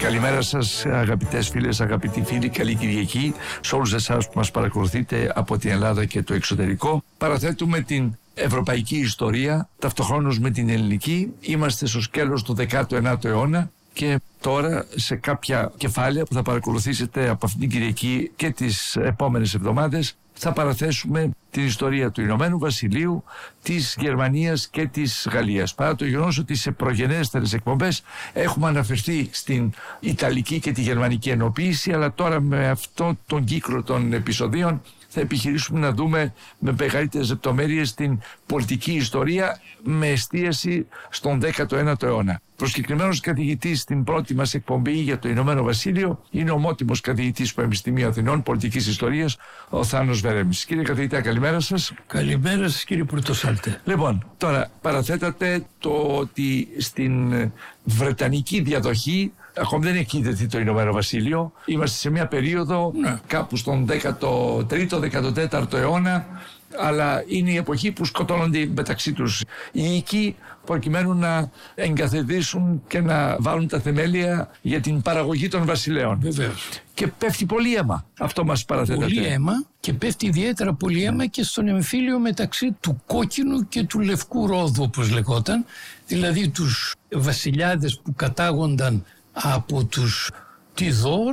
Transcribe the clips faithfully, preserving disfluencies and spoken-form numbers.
Καλημέρα σας αγαπητές φίλες, αγαπητοί φίλοι, καλή Κυριακή σε όλους εσάς που μας παρακολουθείτε από την Ελλάδα και το εξωτερικό. Παραθέτουμε την ευρωπαϊκή ιστορία ταυτοχρόνως με την ελληνική. Είμαστε στο σκέλος του δέκατου ενάτου αιώνα και τώρα σε κάποια κεφάλαια που θα παρακολουθήσετε από αυτήν την Κυριακή και τις επόμενες εβδομάδες θα παραθέσουμε την ιστορία του Ηνωμένου Βασιλείου, της Γερμανίας και της Γαλλίας. Παρά το γεγονός ότι σε προγενέστερες εκπομπές έχουμε αναφερθεί στην Ιταλική και τη Γερμανική ενοποίηση, αλλά τώρα με αυτό τον κύκλο των επεισοδίων θα επιχειρήσουμε να δούμε με μεγαλύτερες λεπτομέρειες την πολιτική ιστορία με εστίαση στον δέκατο ένατο αιώνα. Προσκεκριμένος καθηγητής στην πρώτη μας εκπομπή για το Ηνωμένο Βασίλειο είναι ο ομότιμος καθηγητής του Πανεπιστημίου Αθηνών Πολιτικής Ιστορίας, ο Θάνος Βερέμης. Κύριε καθηγητά, καλημέρα σας. Καλημέρα σας, κύριε Πρωτοσάλτε. Λοιπόν, τώρα παραθέτατε το ότι στην Βρετανική διαδοχή ακόμη δεν έχει ιδρυθεί το Ηνωμένο Βασίλειο. Είμαστε σε μια περίοδο ναι. κάπου στον δέκατο τρίτο δέκατο τέταρτο αιώνα, αλλά είναι η εποχή που σκοτώνονται μεταξύ τους οι οίκοι προκειμένου να εγκαθιδρύσουν και να βάλουν τα θεμέλια για την παραγωγή των βασιλέων. Βεβαίως. Και πέφτει πολύ αίμα. Αυτό μας παραθέτεται. Πολύ αίμα και πέφτει ιδιαίτερα πολύ αίμα και στον εμφύλιο μεταξύ του κόκκινου και του λευκού ρόδου, όπως λεγόταν, δηλαδή τους βασιλιάδες που κατάγονταν από τους Τιδόρ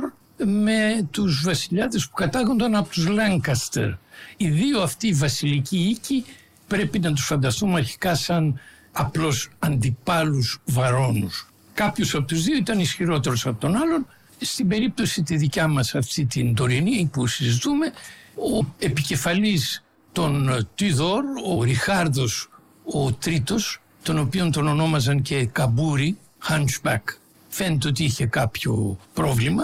με τους βασιλιάδες που κατάγονταν από τους Λάνκαστερ. Οι δύο αυτοί βασιλικοί οίκοι πρέπει να τους φανταστούμε αρχικά σαν απλώς αντιπάλους βαρώνους. Κάποιος από τους δύο ήταν ισχυρότερος από τον άλλον. Στην περίπτωση τη δικιά μας αυτή την τωρινή που συζητούμε, ο επικεφαλής των Τιδόρ, ο Ριχάρδος ο τρίτος, τον οποίον τον ονόμαζαν και Καμπούρι, Hunchback, φαίνεται ότι είχε κάποιο πρόβλημα,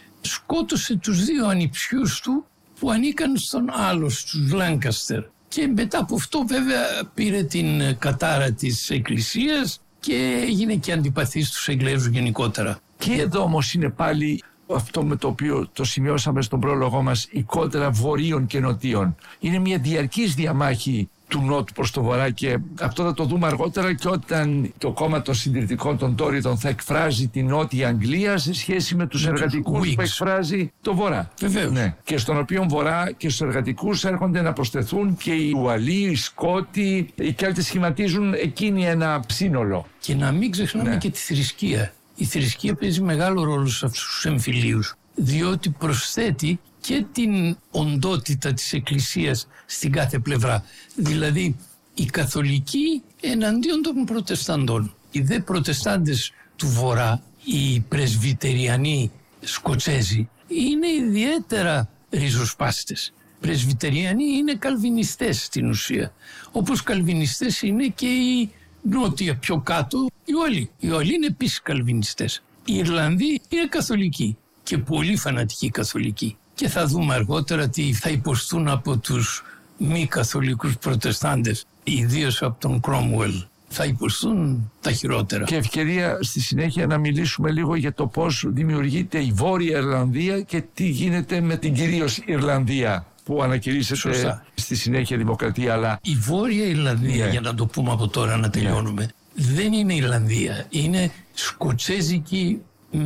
σκότωσε τους δύο ανιψιούς του που ανήκαν στον άλλο, στους Λάνκαστερ. Και μετά από αυτό βέβαια πήρε την κατάρα της εκκλησίας και έγινε και αντιπαθής στους Εγγλέζους γενικότερα. Και εδώ όμως είναι πάλι αυτό με το οποίο το σημειώσαμε στον πρόλογό μας, η κόντρα βορείων και νοτίων. Είναι μια διαρκής διαμάχη του νότου προς το βορρά και αυτό θα το δούμε αργότερα και όταν το κόμμα των συντηρητικών των Τόριτων θα εκφράζει την Νότια Αγγλία σε σχέση με τους με εργατικούς που εκφράζει το βορρά. Βεβαίως. Ναι. Και στον οποίο βορρά και στους εργατικούς έρχονται να προσθεθούν και οι Ουαλοί, οι Σκότοι, οι Κέλτες σχηματίζουν εκείνη ένα σύνολο. Και να μην ξεχνάμε ναι. και τη θρησκεία. Η θρησκεία παίζει μεγάλο ρόλο σε αυτούς τους εμφυλίους, διότι προσθέτει και την οντότητα της Εκκλησίας στην κάθε πλευρά. Δηλαδή οι καθολικοί εναντίον των προτεσταντών. Οι δε προτεστάντες του Βορρά, οι πρεσβυτεριανοί Σκοτσέζοι, είναι ιδιαίτερα ριζοσπάστες. Πρεσβυτεριανοί είναι καλβινιστές στην ουσία. Όπως καλβινιστές είναι και οι νότια πιο κάτω, οι Ουαλοί. Οι Ουαλοί είναι επίσης καλβινιστές. Οι Ιρλανδοί είναι καθολικοί και πολύ φανατικοί καθολικοί. Και θα δούμε αργότερα τι θα υποστούν από τους μη καθολικούς προτεστάντες, ιδίως από τον Κρόμουελ. Θα υποστούν τα χειρότερα. Και ευκαιρία στη συνέχεια να μιλήσουμε λίγο για το πώς δημιουργείται η Βόρεια Ιρλανδία και τι γίνεται με την κυρίως Ιρλανδία που ανακηρύσσεται Σωστά. στη συνέχεια δημοκρατία. Αλλά η Βόρεια Ιρλανδία, yeah. για να το πούμε από τώρα να τελειώνουμε, yeah. δεν είναι Ιρλανδία, είναι σκοτσέζικη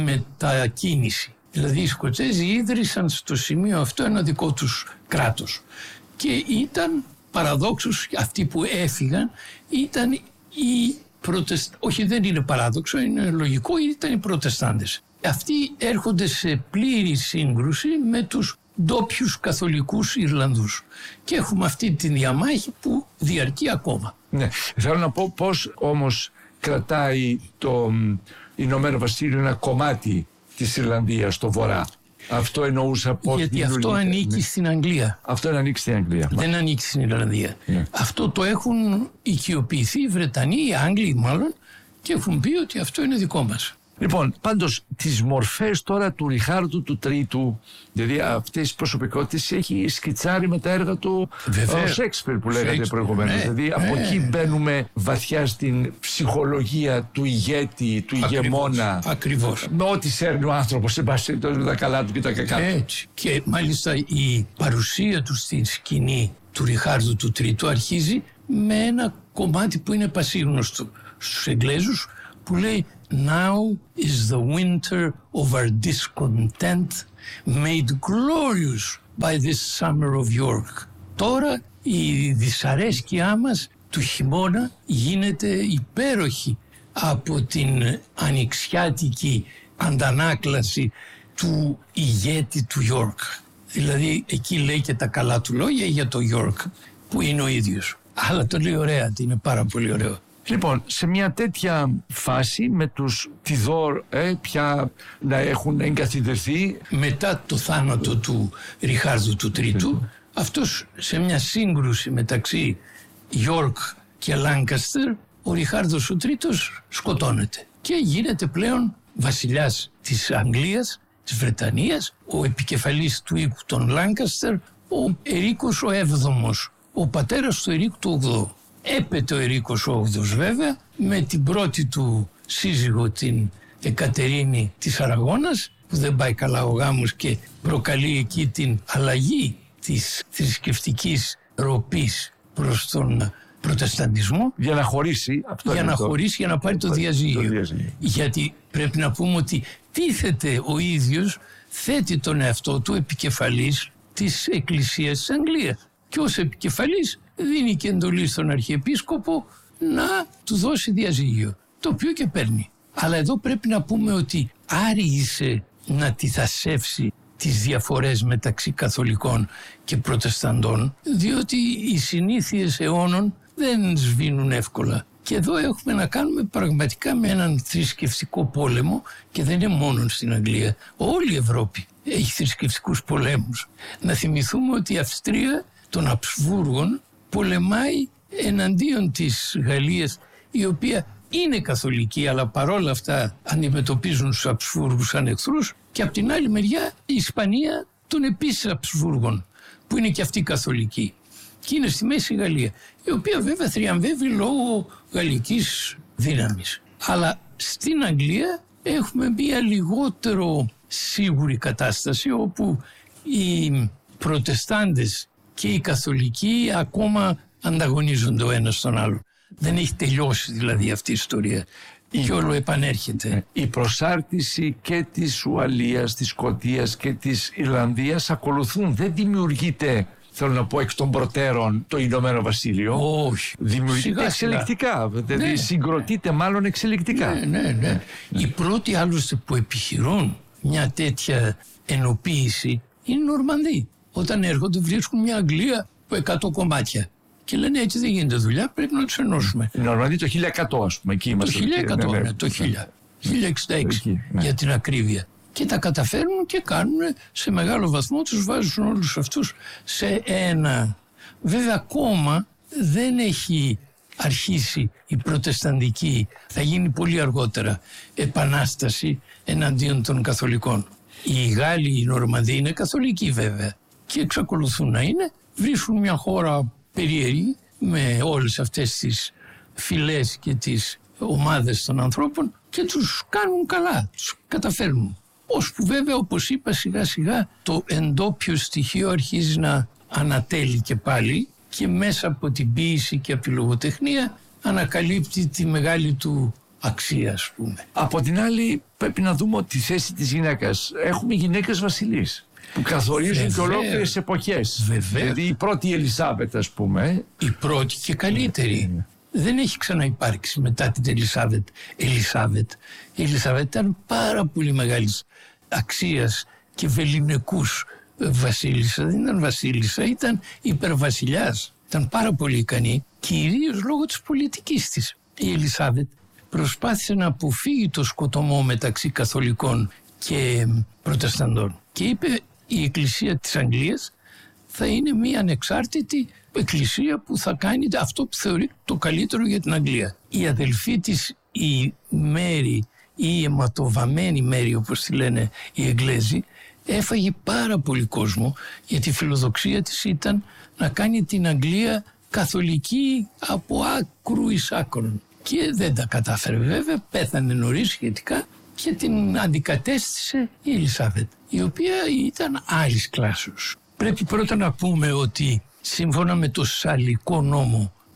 μετακίνηση. Δηλαδή οι Σκοτσέζοι ίδρυσαν στο σημείο αυτό ένα δικό τους κράτος και ήταν παραδόξως αυτοί που έφυγαν ήταν οι προτεστ... όχι δεν είναι παράδοξο, είναι λογικό, ήταν οι προτεστάντες. Αυτοί έρχονται σε πλήρη σύγκρουση με τους ντόπιους καθολικούς Ιρλανδούς και έχουμε αυτή τη διαμάχη που διαρκεί ακόμα. Ναι, θέλω να πω πώς όμως κρατάει το Ηνωμένο Βασίλειο ένα κομμάτι της Ιρλανδίας στο βορρά. Αυτό εννοούσα πώς. Γιατί αυτό ανήκει ναι. στην Αγγλία. Αυτό ανήκει στην Αγγλία. Δεν ανήκει στην Ιρλανδία. Ναι. Αυτό το έχουν οικειοποιηθεί οι Βρετανοί, οι Άγγλοι μάλλον, και έχουν πει ότι αυτό είναι δικό μας. Λοιπόν, πάντως τις μορφές τώρα του Ριχάρδου του Τρίτου, δηλαδή αυτές τις προσωπικότητες έχει σκιτσάρει με τα έργα του ο Σέξπιρ που λέγατε προηγουμένως. Ναι, δηλαδή ναι. από εκεί μπαίνουμε βαθιά στην ψυχολογία του ηγέτη, του Ακριβώς, ηγεμόνα. Ακριβώς. Με ό,τι σέρνει ο άνθρωπος, σε πάση με τα καλά του και τα κακά του. Έτσι. Και μάλιστα η παρουσία του στην σκηνή του Ριχάρδου του Τρίτου αρχίζει με ένα κομμάτι που είναι πασίγνωστο στους Εγγλέζους που λέει Now is the winter of our discontent made glorious by this summer of York. Τώρα η δυσαρέσκειά μας του χειμώνα γίνεται υπέροχη από την ανοιξιάτικη αντανάκλαση του ηγέτη του York. Δηλαδή εκεί λέει και τα καλά του λόγια για το York που είναι ο ίδιος. Αλλά το λέει ωραία, είναι πάρα πολύ ωραίο. Λοιπόν, σε μια τέτοια φάση με τους Τιδόρ ε, πια να έχουν εγκαθιδρυθεί. Μετά το θάνατο του Ριχάρδου του Τρίτου, αυτός σε μια σύγκρουση μεταξύ York και Λάνκαστερ, ο Ριχάρδος ο Τρίτος σκοτώνεται και γίνεται πλέον βασιλιάς της Αγγλίας, της Βρετανίας, ο επικεφαλής του οίκου των Λάνκαστερ, ο Ερίκος ο Έβδομος, ο πατέρας του Ερίκου του Ογδόου. Έπεται ο Ερίκος ο Όγδοος βέβαια με την πρώτη του σύζυγο, την Εκατερίνη της Αραγώνας, που δεν πάει καλά ο γάμος και προκαλεί εκεί την αλλαγή της θρησκευτικής ροπής προς τον προτεσταντισμό. Για να χωρίσει. Αυτό για να το... χωρίσει, για να πάρει το, το διαζύγιο. Το διαζύγιο. Γιατί πρέπει να πούμε ότι τίθεται ο ίδιος, θέτει τον εαυτό του επικεφαλής της Εκκλησίας της Αγγλίας. Και ως επικεφαλής δίνει και εντολή στον Αρχιεπίσκοπο να του δώσει διαζύγιο, το οποίο και παίρνει. Αλλά εδώ πρέπει να πούμε ότι άργησε να τυθασεύσει τις διαφορές μεταξύ καθολικών και προτεσταντών, διότι οι συνήθειες αιώνων δεν σβήνουν εύκολα. Και εδώ έχουμε να κάνουμε πραγματικά με έναν θρησκευτικό πόλεμο, και δεν είναι μόνο στην Αγγλία. Όλη η Ευρώπη έχει θρησκευτικούς πολέμους. Να θυμηθούμε ότι η Αυστρία των Αψβούργων πολεμάει εναντίον της Γαλλίας, η οποία είναι καθολική, αλλά παρόλα αυτά αντιμετωπίζουν τους Αψβούργους σαν εχθρούς, και από την άλλη μεριά η Ισπανία των επίσης Αψβούργων, που είναι και αυτή καθολική. Και είναι στη μέση η Γαλλία, η οποία βέβαια θριαμβεύει λόγω γαλλικής δύναμης. Αλλά στην Αγγλία έχουμε μια λιγότερο σίγουρη κατάσταση, όπου οι προτεστάντες και οι καθολικοί ακόμα ανταγωνίζονται ο ένας τον άλλο. Δεν έχει τελειώσει δηλαδή αυτή η ιστορία. Η... και όλο επανέρχεται. Η προσάρτηση και της Ουαλίας, της Σκωτίας και της Ιρλανδίας ακολουθούν. Δεν δημιουργείται, θέλω να πω, εκ των προτέρων το Ηνωμένο Βασίλειο. Όχι. Δημιουργείται σιγά, εξελικτικά. σιγά. Δηλαδή ναι. συγκροτείται μάλλον εξελικτικά. Ναι, ναι, ναι. ναι. Οι πρώτοι άλλωστε που επιχειρούν μια τέτοια ενοποίηση είναι οι Νορμανδοί. Όταν έρχονται βρίσκουν μια Αγγλία από εκατό κομμάτια. Και λένε έτσι δεν γίνεται δουλειά, πρέπει να τους ενώσουμε. Η Νορμανδία το χίλια εκατό, ας πούμε. Εκεί το χίλια εκατό, ναι, ναι, το χίλια. χίλια εξήντα έξι εκεί, ναι. Για την ακρίβεια. Και τα καταφέρνουν και κάνουν σε μεγάλο βαθμό, τους βάζουν όλους αυτούς σε ένα. Βέβαια ακόμα δεν έχει αρχίσει η προτεσταντική, θα γίνει πολύ αργότερα, επανάσταση εναντίον των καθολικών. Οι Γάλλοι, οι Νορμανδοί είναι καθολικοί βέβαια και εξακολουθούν να είναι, βρίσκουν μια χώρα περίεργη με όλες αυτές τις φυλές και τις ομάδες των ανθρώπων και τους κάνουν καλά, τους καταφέρνουν. Ώσπου βέβαια, όπως είπα, σιγά σιγά το εντόπιο στοιχείο αρχίζει να ανατέλει και πάλι και μέσα από την ποίηση και από τη λογοτεχνία ανακαλύπτει τη μεγάλη του αξία, ας πούμε. Από την άλλη πρέπει να δούμε τη θέση της γυναίκας. Έχουμε γυναίκες βασιλείς που καθορίζουν και ολόκληρες εποχές. Βεβαίως. Δηλαδή η πρώτη Ελισάβετ, ας πούμε. Η πρώτη και καλύτερη. Mm. Δεν έχει ξαναυπάρξει μετά την Ελισάβετ. Ελισάβετ. Η Ελισάβετ ήταν πάρα πολύ μεγάλης αξίας και βεληνικούς βασίλισσα. Δεν ήταν βασίλισσα, ήταν υπερβασιλιάς. Ήταν πάρα πολύ ικανή, κυρίως λόγω της πολιτικής της. Η Ελισάβετ προσπάθησε να αποφύγει το σκοτωμό μεταξύ καθολικών και προτεσταντών. Και είπε η Εκκλησία της Αγγλίας θα είναι μια ανεξάρτητη εκκλησία που θα κάνει αυτό που θεωρεί το καλύτερο για την Αγγλία. Η αδελφή της, η Μέρη, η αιματοβαμμένη Μέρη όπως τη λένε οι Εγγλέζοι, έφαγε πάρα πολύ κόσμο, γιατί η φιλοδοξία της ήταν να κάνει την Αγγλία καθολική από άκρου εις άκρον. Και δεν τα κατάφερε βέβαια, πέθανε νωρίς σχετικά και την αντικατέστησε η Ελισάβετ, η οποία ήταν άλλης κλάσεως. Πρέπει πρώτα να πούμε ότι σύμφωνα με το Σαλικό νόμο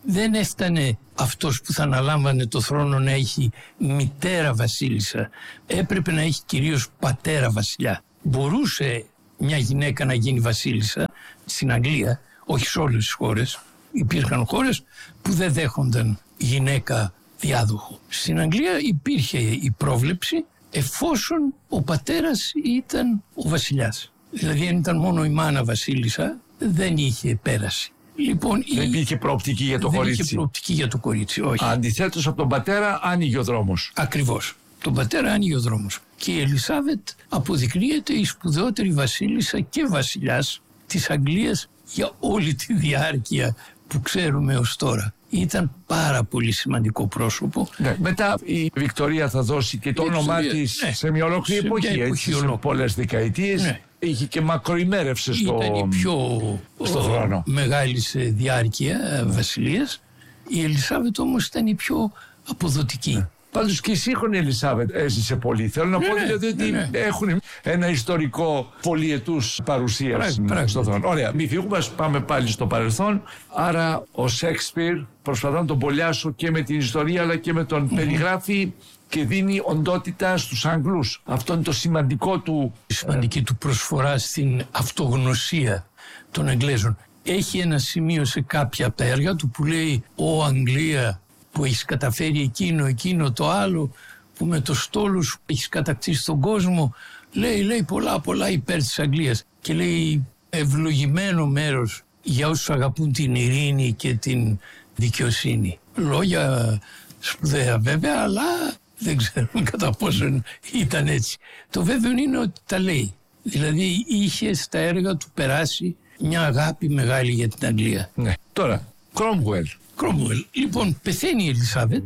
δεν έφτανε αυτός που θα αναλάμβανε το θρόνο να έχει μητέρα βασίλισσα. Έπρεπε να έχει κυρίως πατέρα βασιλιά. Μπορούσε μια γυναίκα να γίνει βασίλισσα στην Αγγλία, όχι σε όλες τις χώρες. Υπήρχαν χώρες που δεν δέχονταν γυναίκα διάδοχο. Στην Αγγλία υπήρχε η πρόβλεψη εφόσον ο πατέρας ήταν ο βασιλιάς. Δηλαδή αν ήταν μόνο η μάνα βασίλισσα δεν είχε πέραση. Λοιπόν, δεν υπήρχε προοπτική για το δεν κορίτσι. Δεν είχε προοπτική για το κορίτσι, όχι. Αντιθέτως από τον πατέρα άνοιγε ο δρόμος. Ακριβώς. Τον πατέρα άνοιγε ο δρόμος. Και η Ελισάβετ αποδεικνύεται η σπουδαιότερη βασίλισσα και βασιλιάς της Αγγλίας για όλη τη διάρκεια που ξέρουμε ως τώρα. Ήταν πάρα πολύ σημαντικό πρόσωπο. Ναι, μετά η Βικτωρία θα δώσει και το όνομά της ναι, σε μια ολόκληρη σε εποχή, μια εποχή, έτσι, σε πολλές δεκαετίες. Ναι. Είχε και μακροημέρευσε στο, ήταν η πιο στο θρόνο. Μεγάλη σε διάρκεια βασιλείας. Η Ελισάβετ όμως ήταν η πιο αποδοτική. Ναι. Πάντως και η σύγχρονη Ελισάβετ έζησε πολύ. Θέλω να ναι, πω δηλαδή ότι ναι, ναι. έχουν ένα ιστορικό πολυετούς παρουσίας στο θρόνο. Ωραία, μη φύγουμε, πάμε πάλι στο παρελθόν. Άρα ο Σέξπιρ, προσπαθώ να τον πολιάσω και με την ιστορία αλλά και με τον mm-hmm. περιγράφει και δίνει οντότητα στους Αγγλούς. Αυτό είναι το σημαντικό του. Η σημαντική του προσφορά στην αυτογνωσία των Εγγλέζων. Έχει ένα σημείο σε κάποια από τα έργα του που λέει «Ω Αγγλία, που έχεις καταφέρει εκείνο, εκείνο, το άλλο, που με το στόλο σου έχεις κατακτήσει τον κόσμο». Λέει, λέει πολλά πολλά υπέρ της Αγγλίας και λέει ευλογημένο μέρος για όσους αγαπούν την ειρήνη και την δικαιοσύνη. Λόγια σπουδαία βέβαια, αλλά δεν ξέρουμε κατά πόσο ήταν έτσι. Το βέβαιο είναι ότι τα λέει. Δηλαδή είχε στα έργα του περάσει μια αγάπη μεγάλη για την Αγγλία. Ναι. Τώρα, Κρόμουελ. Κρόμουελ. Λοιπόν, πεθαίνει η Ελισάβετ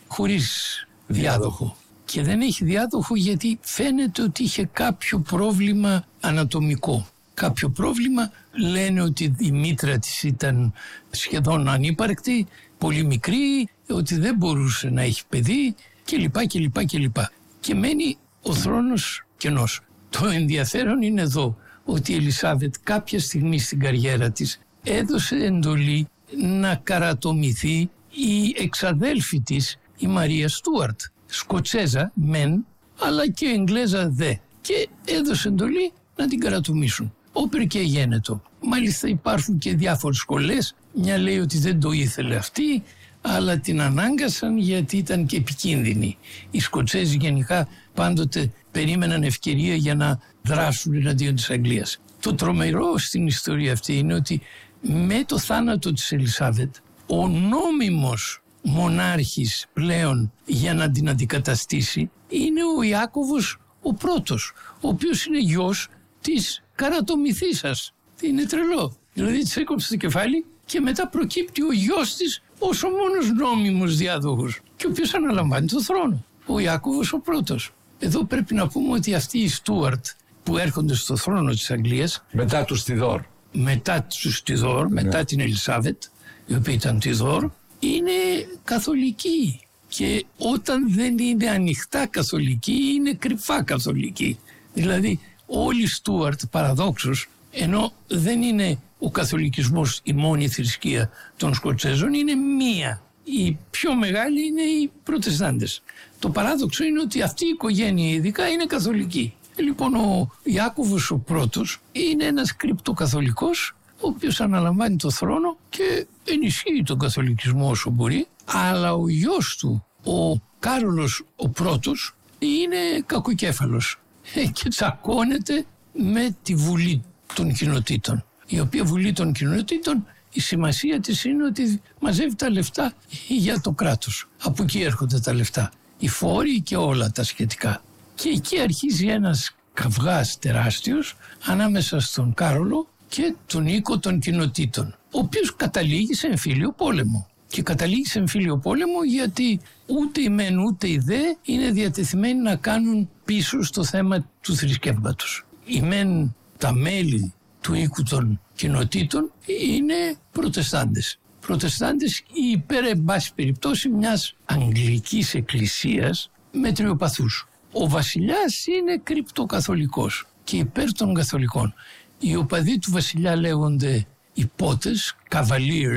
χωρίς διάδοχο. Και δεν έχει διάδοχο γιατί φαίνεται ότι είχε κάποιο πρόβλημα ανατομικό. Κάποιο πρόβλημα, λένε ότι η μήτρα της ήταν σχεδόν ανύπαρκτη, πολύ μικρή, ότι δεν μπορούσε να έχει παιδί κλπ. κλπ. κλπ. Και μένει ο θρόνος κενός. Το ενδιαφέρον είναι εδώ ότι η Ελισάβετ κάποια στιγμή στην καριέρα της έδωσε εντολή να καρατομηθεί η εξαδέλφη της, η Μαρία Στούαρτ. Σκοτσέζα μεν, αλλά και Εγγλέζα δε. Και έδωσε εντολή να την καρατομήσουν. Όπερ και γένετο. Μάλιστα υπάρχουν και διάφορες σχολές. Μια λέει ότι δεν το ήθελε αυτή, αλλά την ανάγκασαν γιατί ήταν και επικίνδυνη. Οι Σκοτσέζοι γενικά πάντοτε περίμεναν ευκαιρία για να δράσουν εναντίον της Αγγλίας. Το τρομερό στην ιστορία αυτή είναι ότι με το θάνατο της Ελισάβετ, ο νόμιμος μονάρχης πλέον για να την αντικαταστήσει είναι ο Ιάκωβος ο πρώτος, ο οποίος είναι γιος της καρατομηθήσας. Είναι τρελό. Δηλαδή της έκοψε το κεφάλι και μετά προκύπτει ο γιος της ως ο μόνος νόμιμος διάδοχος και ο οποίος αναλαμβάνει το θρόνο. Ο Ιάκωβος ο πρώτος. Εδώ πρέπει να πούμε ότι αυτοί οι Στούαρτ που έρχονται στο θρόνο της Αγγλίας μετά τους Τιδόρ, μετά τους Τιδόρ, ναι. μετά την Ελισάβετ, η οποία ήταν Τιδόρ, είναι καθολικοί. Και όταν δεν είναι ανοιχτά καθολικοί, είναι κρυφά καθολικοί. Δηλαδή όλοι οι Στούαρτ παραδόξως, ενώ δεν είναι ο καθολικισμός η μόνη θρησκεία των Σκοτσέζων, είναι μία. Η πιο μεγάλη είναι οι Προτεστάντες. Το παράδοξο είναι ότι αυτή η οικογένεια ειδικά είναι καθολική. Λοιπόν, ο Ιάκωβος ο πρώτος είναι ένας κρυπτοκαθολικός, ο οποίος αναλαμβάνει το θρόνο και ενισχύει τον καθολικισμό όσο μπορεί, αλλά ο γιος του, ο Κάρολος ο πρώτος, είναι κακοκέφαλος και τσακώνεται με τη Βουλή των Κοινοτήτων. Η οποία Βουλή των Κοινοτήτων, η σημασία της είναι ότι μαζεύει τα λεφτά για το κράτος. Από εκεί έρχονται τα λεφτά, οι φόροι και όλα τα σχετικά. Και εκεί αρχίζει ένας καυγάς τεράστιος ανάμεσα στον Κάρολο και τον οίκο των Κοινοτήτων, ο οποίος καταλήγει σε εμφύλιο πόλεμο. Και καταλήγει σε εμφύλιο πόλεμο γιατί ούτε οι μεν ούτε οι δε είναι διατεθειμένοι να κάνουν πίσω στο θέμα του θρησκεύματος. Οι μεν, τα μέλη του οίκου των Κοινοτήτων, είναι Προτεστάντες. Προτεστάντες υπέρ, εν πάση περιπτώσει, μιας Αγγλικής εκκλησίας μετριοπαθούς. Ο βασιλιάς είναι κρυπτοκαθολικός και υπέρ των καθολικών. Οι οπαδοί του βασιλιά λέγονται υπότες, cavaliers,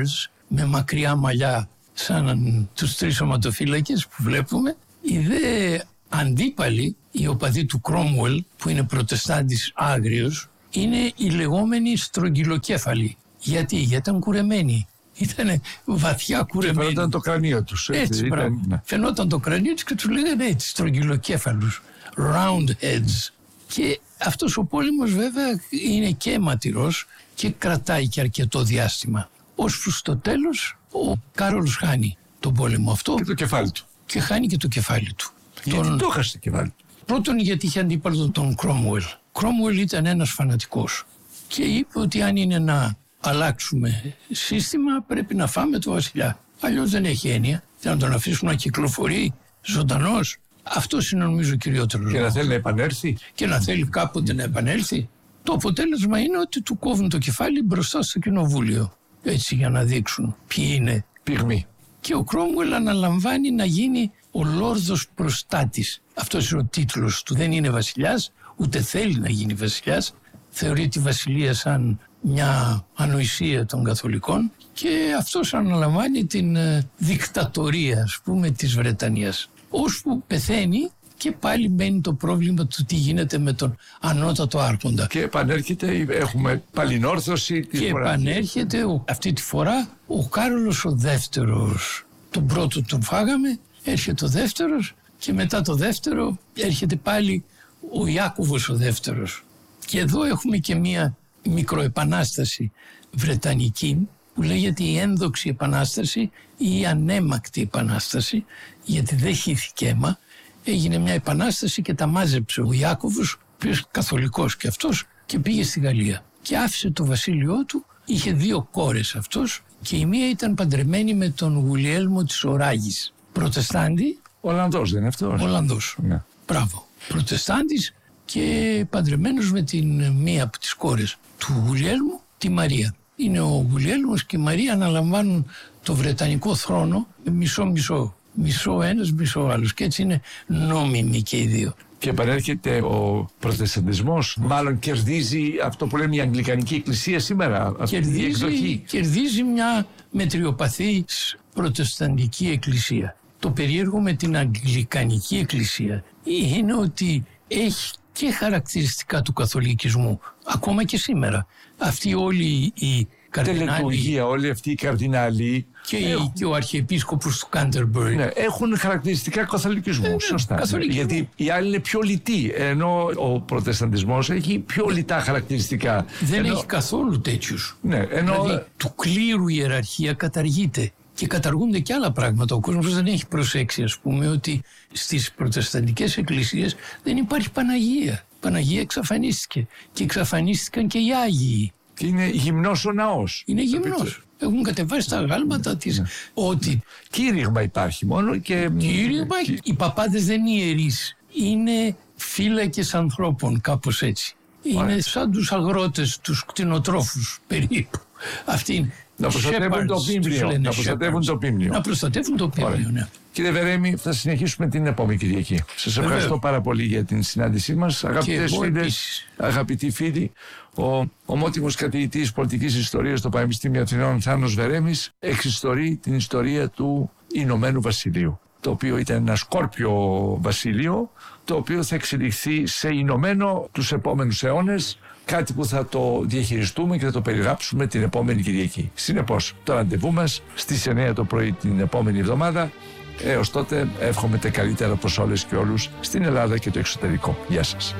με μακριά μαλλιά σαν τους τρεις οματοφύλακες που βλέπουμε. Οι δε αντίπαλοι, οι οπαδοί του Κρόμουελ, που είναι προτεστάντης άγριος, είναι οι λεγόμενοι στρογγυλοκέφαλοι. Γιατί, γιατί ήταν κουρεμένοι. Ήταν βαθιά κουρεμένοι. Φαινόταν το κρανίο τους. Έτσι, έτσι ήταν, ναι. Φαινόταν το κρανίο τους και τους λέγανε έτσι, στρογγυλοκέφαλους. Round heads. Και αυτός ο πόλεμος βέβαια είναι και αιματηρός και κρατάει και αρκετό διάστημα. Ώσπου στο τέλος ο Κάρολος χάνει τον πόλεμο αυτό. Και το κεφάλι του. Και χάνει και το κεφάλι του. Γιατί τον... το έχασε το κεφάλι του? Πρώτον γιατί είχε αντίπαλο τον Κρόμουελ. Κρόμουελ ήταν ένας φανατικός και είπε ότι αν είναι να αλλάξουμε σύστημα πρέπει να φάμε το βασιλιά. Αλλιώς δεν έχει έννοια. Να τον αφήσουμε να κυκλοφορεί ζωντανός. Αυτός είναι νομίζω κυριότερο. Και να θέλει να επανέλθει. Και να θέλει κάποτε να επανέλθει. Το αποτέλεσμα είναι ότι του κόβουν το κεφάλι μπροστά στο κοινοβούλιο. Έτσι για να δείξουν ποιοι είναι. Πυγμοί. Και ο Κρόμουελ αναλαμβάνει να γίνει ο Λόρδος Προστάτης. Αυτός είναι ο τίτλος του. Δεν είναι βασιλιάς, ούτε θέλει να γίνει βασιλιάς. Θεωρεί τη βασιλεία σαν μια ανοησία των καθολικών και αυτός αναλαμβάνει την ε, δικτατορία, ας πούμε, της Βρετανίας. Ώσπου πεθαίνει και πάλι μπαίνει το πρόβλημα του τι γίνεται με τον ανώτατο άρχοντα. Και επανέρχεται, έχουμε παλινόρθωση της Και μοναρχίας. επανέρχεται ο, αυτή τη φορά ο Κάρολος ο δεύτερος. Τον πρώτο τον φάγαμε, έρχεται ο δεύτερος και μετά το δεύτερο έρχεται πάλι ο Ιάκωβος ο δεύτερος. Και εδώ έχουμε και μία μικροεπανάσταση βρετανική που λέγεται η ένδοξη επανάσταση ή η ανέμακτη επανάσταση, γιατί δεν χύθηκε αίμα. Έγινε μια επανάσταση και τα μάζεψε ο Ιάκωβος, ο οποίος καθολικός και αυτός, και πήγε στη Γαλλία. Και άφησε το βασίλειό του, είχε δύο κόρες αυτός και η μία ήταν παντρεμένη με τον Γουλιέλμο της Οράγης. Προτεστάντη. Ολλανδός δεν είναι αυτός? Ολλανδός. Ναι. Μπράβο. Προτεστάντης και παντρεμένος με την μία από τις κόρες του Γουλιέλμου, τη Μαρία. Είναι ο Γουλιέλμος και η Μαρία αναλαμβάνουν το βρετανικό θρόνο μισό-μισό. Μισό ένας, μισό άλλος. Και έτσι είναι νόμιμοι και οι δύο. Και επανέρχεται ο προτεσταντισμός, μάλλον κερδίζει αυτό που λέμε η Αγγλικανική Εκκλησία σήμερα, αυτή η εκδοχή. Κερδίζει μια μετριοπαθή προτεσταντική εκκλησία. Το περίεργο με την Αγγλικανική Εκκλησία είναι ότι έχει και χαρακτηριστικά του καθολικισμού, ακόμα και σήμερα. Αυτοί όλοι οι καρδινάλοι, όλοι αυτοί οι καρδινάλοι και, έχουν... και ο αρχιεπίσκοπος του Κάντερμπερι, ναι, έχουν χαρακτηριστικά καθολικισμού. Ε, σωστά. Καθολικισμού. Γιατί οι άλλοι είναι πιο λιτοί, ενώ ο προτεσταντισμός έχει πιο λιτά χαρακτηριστικά. Δεν ενώ... έχει καθόλου τέτοιους. Ναι, ενώ... Δηλαδή του κλήρου η ιεραρχία καταργείται. Και καταργούνται και άλλα πράγματα. Ο κόσμος δεν έχει προσέξει, ας πούμε, ότι στις προτεσταντικές εκκλησίες δεν υπάρχει Παναγία. Η Παναγία εξαφανίστηκε. Και εξαφανίστηκαν και οι Άγιοι. Και είναι γυμνός ο ναός. Είναι γυμνός. Έχουν κατεβάσει τα γάλματα της. Ναι. Ότι... Κήρυγμα υπάρχει μόνο και... Κήρυγμα, και... οι παπάδες δεν είναι ιερείς. Είναι φύλακες ανθρώπων, κάπως έτσι. Είναι Άρα. σαν τους αγρότες, τους κτηνοτρόφους περίπου. Αυτή είναι. Να προστατεύουν το πίμνιο. Να προστατεύουν το πίμνιο. Να προστατεύουν το πίμνιο, ναι. Κύριε Βερέμη, θα συνεχίσουμε την επόμενη Κυριακή. Σας ευχαριστώ πάρα πολύ για την συνάντησή μας. Αγαπητές φίλες, αγαπητοί φίλοι, ο ομότιμος καθηγητής πολιτικής ιστορίας στο Πανεπιστήμιο Αθηνών Θάνος Βερέμης εξιστορεί την ιστορία του Ηνωμένου Βασιλείου, το οποίο ήταν ένα σκόρπιο βασίλειο, το οποίο θα εξελιχθεί σε Ηνωμένο τους επόμενους αιώνες, κάτι που θα το διαχειριστούμε και θα το περιγράψουμε την επόμενη Κυριακή. Συνεπώς, το ραντεβού μας στις εννιά το πρωί την επόμενη εβδομάδα. Έως τότε, εύχομαι τα καλύτερα προς όλες και όλους στην Ελλάδα και το εξωτερικό. Γεια σας.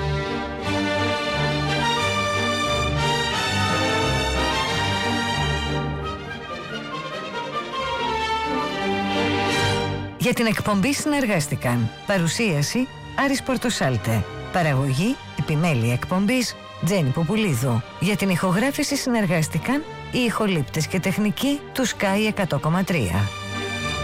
Για την εκπομπή συνεργάστηκαν παρουσίαση Άρης Πορτοσάλτε, παραγωγή επιμέλεια εκπομπής Τζέννη Ποπουλίδου. Για την ηχογράφηση συνεργάστηκαν οι ηχολήπτες και τεχνικοί του Sky εκατό κόμμα τρία.